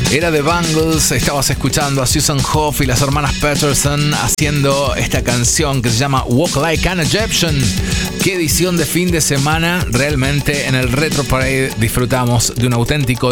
Era The Bangles, estabas escuchando a Susan Hoff y las hermanas Peterson haciendo esta canción que se llama Walk Like an Egyptian. Qué edición de fin de semana, realmente en el Retro Parade disfrutamos de un auténtico